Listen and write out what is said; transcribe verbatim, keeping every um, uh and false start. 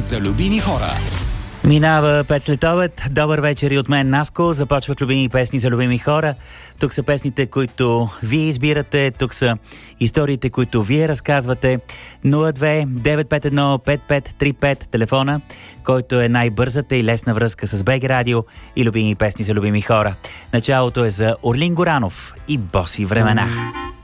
за любими хора. Минава пет след обед. Добър вечер и от мен, Наско. Започват любими песни за любими хора. Тук са песните, които вие избирате. Тук са историите, които вие разказвате. нула две девет пет едно пет пет три пет телефона, който е най-бързата и лесна връзка с БГ Радио и любими песни за любими хора. Началото е за Орлин Горанов и Боси времена.